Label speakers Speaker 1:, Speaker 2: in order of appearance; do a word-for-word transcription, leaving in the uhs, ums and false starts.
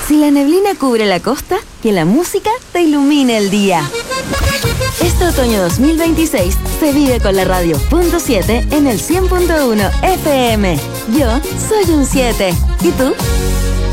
Speaker 1: Si la neblina cubre la costa, que la música te ilumine el día. Este otoño dos mil veintiséis se vive con la radio punto siete en el cien punto uno F M. Yo soy un siete. ¿Y tú?